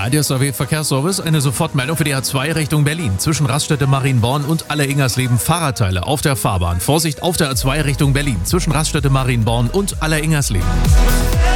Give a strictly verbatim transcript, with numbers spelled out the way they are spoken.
Ja, der S A W-Verkehrsservice, eine Sofortmeldung für die A zwei Richtung Berlin. Zwischen Raststätte Marienborn und Alleringersleben Fahrradteile auf der Fahrbahn. Vorsicht auf der A zwei Richtung Berlin. Zwischen Raststätte Marienborn und Alleringersleben.